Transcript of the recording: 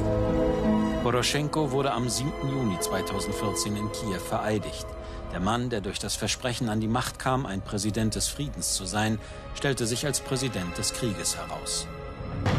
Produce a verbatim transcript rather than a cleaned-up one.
Poroschenko wurde am siebten Juni zweitausendvierzehn in Kiew vereidigt. Der Mann, der durch das Versprechen an die Macht kam, ein Präsident des Friedens zu sein, stellte sich als Präsident des Krieges heraus.